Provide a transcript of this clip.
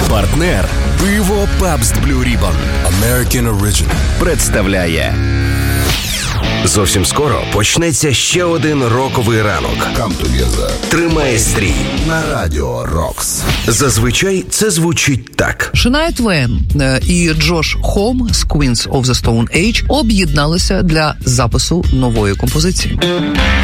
Партнер пиво Pabst Blue Ribbon American Original представляє. Зовсім скоро почнеться ще один роковий ранок. Come together. Тримає стрій На радіо Рокс. Зазвичай це звучить так. Шania Твен і Джош Хом з Queens of the Stone Age об'єдналися для запису нової композиції.